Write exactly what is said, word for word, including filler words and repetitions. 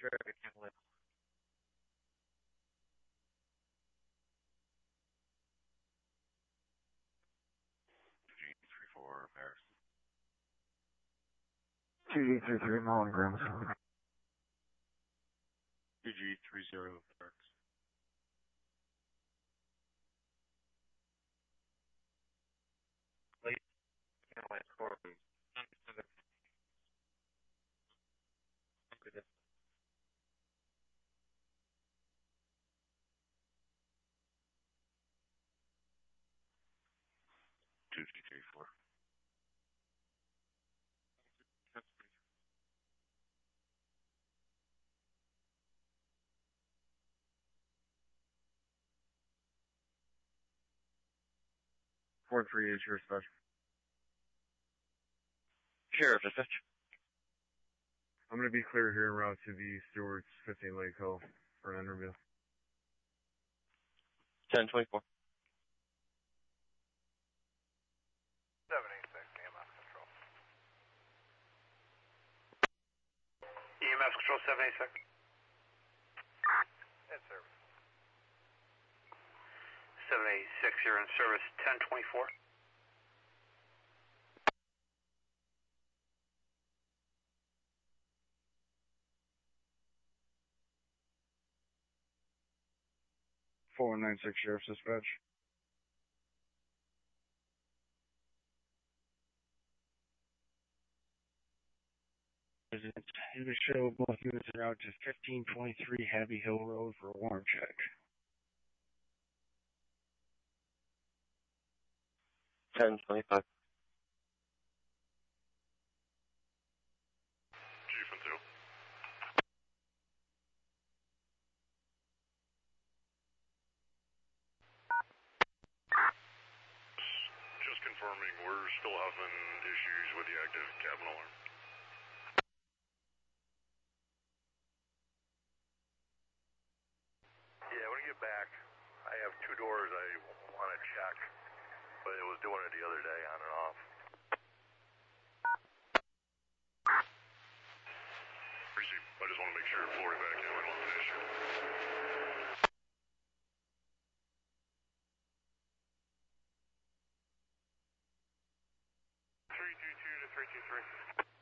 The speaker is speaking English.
traffic handling. G three four Paris. two G three three Mullen Grams. two G three zero Paris. Late handling score. two G three four. four three is your special. Sheriff dispatch. I'm going to be clear here en route to the Stewart's fifteen Lake Hill for an interview. ten twenty-four. seven eight six, E M S control. E M S control seven eight six. In service. seven eight six, you're in service ten twenty-four. four one nine six Sheriff's Dispatch. In the show, both units are out to fifteen twenty-three Abbey Hill Road for a warrant check. ten twenty-five. Chief and two. Just confirming, we're still having issues with the active cabin alarm. Yeah, when I get back, I have two doors I want to check, but it was doing it the other day on and off. Receive. I just want to make sure floor evacuation wasn't an issue. three two two to three two three.